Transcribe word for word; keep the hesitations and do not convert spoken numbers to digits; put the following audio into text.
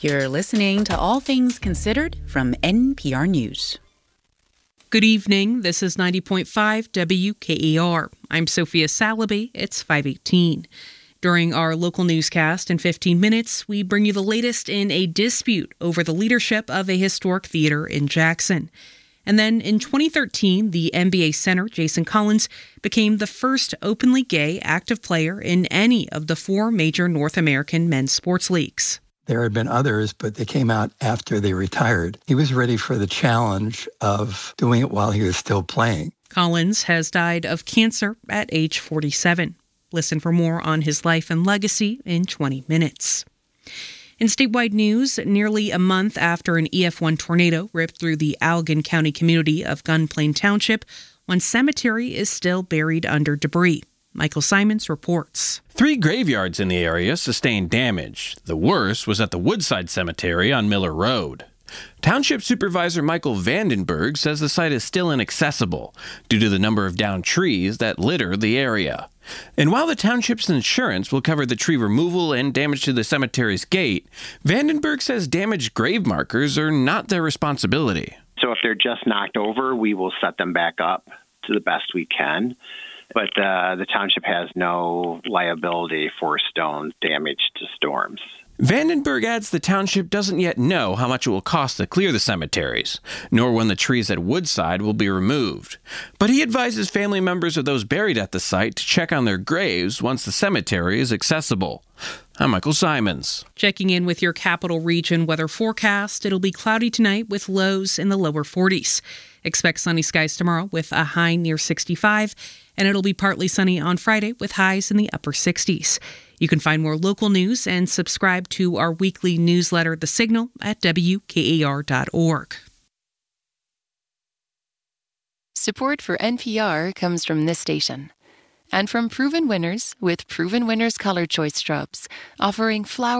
You're listening to All Things Considered from N P R News. Good evening. This is ninety point five W K E R. I'm Sophia Salaby. It's five eighteen. During our local newscast in fifteen minutes, we bring you the latest in a dispute over the leadership of a historic theater in Jackson. And then in twenty thirteen, the N B A center, Jason Collins, became the first openly gay active player in any of the four major North American men's sports leagues. There had been others, but they came out after they retired. He was ready for the challenge of doing it while he was still playing. Collins has died of cancer at age forty-seven. Listen for more on his life and legacy in twenty minutes. In statewide news, nearly a month after an E F one tornado ripped through the Allegan County community of Gunplain Township, one cemetery is still buried under debris. Michael Simons reports. Three graveyards in the area sustained damage. The worst was at the Woodside Cemetery on Miller Road. Township Supervisor Michael Vandenberg says the site is still inaccessible due to the number of downed trees that litter the area. And while the township's insurance will cover the tree removal and damage to the cemetery's gate, Vandenberg says damaged grave markers are not their responsibility. So if they're just knocked over, we will set them back up to the best we can. But uh, the township has no liability for stone damage to storms. Vandenberg adds the township doesn't yet know how much it will cost to clear the cemeteries, nor when the trees at Woodside will be removed. But he advises family members of those buried at the site to check on their graves once the cemetery is accessible. I'm Michael Simons. Checking in with your capital region weather forecast. It'll be cloudy tonight with lows in the lower forties. Expect sunny skies tomorrow with a high near sixty-five, and it'll be partly sunny on Friday with highs in the upper sixties. You can find more local news and subscribe to our weekly newsletter, The Signal, at W K E R dot org. Support for N P R comes from this station and from Proven Winners with Proven Winners Color Choice Strubs, offering flower